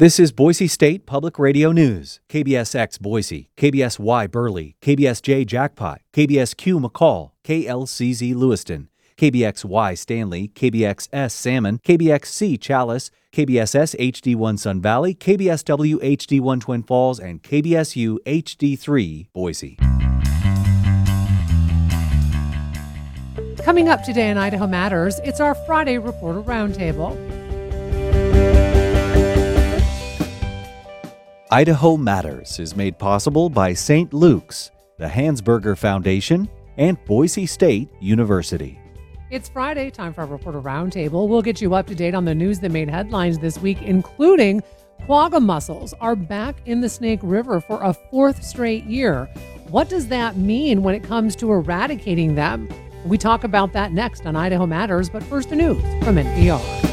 This is Boise State Public Radio News. KBSX Boise, KBSY Burley, KBSJ Jackpot, KBSQ McCall, KLCZ Lewiston, KBXY Stanley, KBXS Salmon, KBXC Chalice, KBSS HD1 Sun Valley, KBSW HD1 Twin Falls, and KBSU HD3 Boise. Coming up today in Idaho Matters, it's our Friday Reporter Roundtable. Idaho Matters is made possible by St. Luke's, the Hansberger Foundation, and Boise State University. It's Friday, time for our Reporter Roundtable. We'll get you up to date on the news that made headlines this week, including quagga mussels are back in the Snake River for a fourth straight year. What does that mean when it comes to eradicating them? We talk about that next on Idaho Matters, but first the news from NPR.